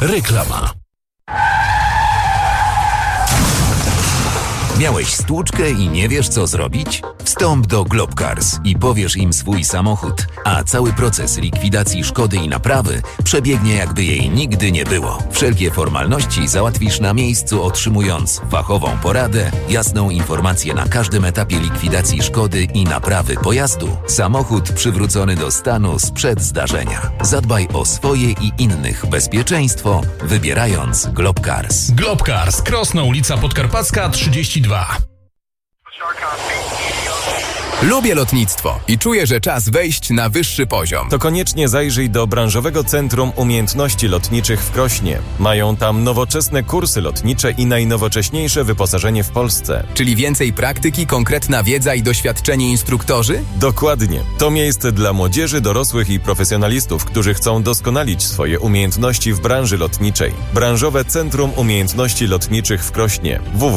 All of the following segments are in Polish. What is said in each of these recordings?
Reklama. Miałeś stłuczkę i nie wiesz, co zrobić? Wstąp do Globcars i powierz im swój samochód, a cały proces likwidacji szkody i naprawy przebiegnie, jakby jej nigdy nie było. Wszelkie formalności załatwisz na miejscu, otrzymując fachową poradę, jasną informację na każdym etapie likwidacji szkody i naprawy pojazdu. Samochód przywrócony do stanu sprzed zdarzenia. Zadbaj o swoje i innych bezpieczeństwo, wybierając Globcars. Globcars, Krosno, ulica Podkarpacka, 32. Lubię lotnictwo i czuję, że czas wejść na wyższy poziom. To koniecznie zajrzyj do Branżowego Centrum Umiejętności Lotniczych w Krośnie. Mają tam nowoczesne kursy lotnicze i najnowocześniejsze wyposażenie w Polsce. Czyli więcej praktyki, konkretna wiedza i doświadczeni instruktorzy? Dokładnie. To miejsce dla młodzieży, dorosłych i profesjonalistów, którzy chcą doskonalić swoje umiejętności w branży lotniczej. Branżowe Centrum Umiejętności Lotniczych w Krośnie.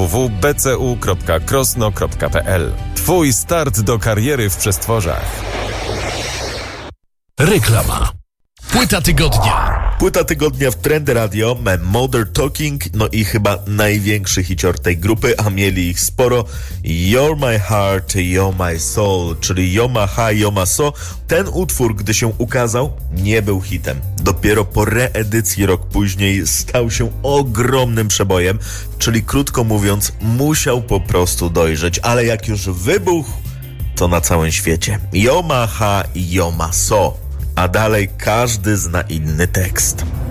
www.bcu.krosno.pl. Twój start do kariery w przestworzach. Reklama. Płyta tygodnia. Płyta tygodnia w Trendy Radio, Mother Talking, no i chyba największy hicior tej grupy, a mieli ich sporo. You're My Heart, You're My Soul, czyli You're My Heart, You're My Soul. Ten utwór, gdy się ukazał, nie był hitem. Dopiero po reedycji rok później stał się ogromnym przebojem, czyli krótko mówiąc, musiał po prostu dojrzeć, ale jak już wybuchł, to na całym świecie. You're My Heart, You're My Soul. A dalej każdy zna inny tekst.